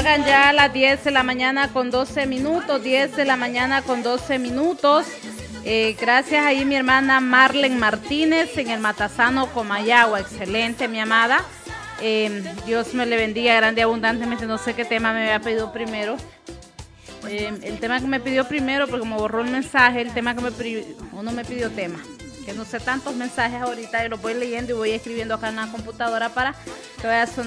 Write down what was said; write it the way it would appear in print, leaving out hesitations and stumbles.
Marcan ya a las 10 de la mañana con 12 minutos, 10 de la mañana con 12 minutos. Gracias ahí mi hermana Marlen Martínez en el Matasano, Comayagua. Excelente, mi amada. Dios me le bendiga grande y abundantemente. No sé qué tema me había pedido primero. El tema que me pidió primero, porque como borró el mensaje, el tema que me pidió, uno me pidió tema. Que no sé tantos mensajes ahorita, y los voy leyendo y voy escribiendo acá en la computadora para que vaya a sonar.